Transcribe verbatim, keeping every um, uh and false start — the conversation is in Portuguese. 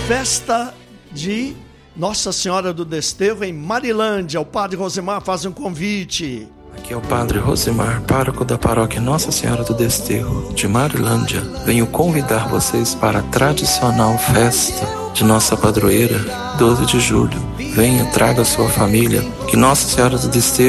festa de Nossa Senhora do Desterro em Marilândia. O Padre Rosemar faz um convite. Aqui é o Padre Rosemar, pároco da paróquia Nossa Senhora do Desterro, de Marilândia. Venho convidar vocês para a tradicional festa de nossa padroeira, doze de julho. Venha, traga a sua família, que Nossa Senhora do Desterro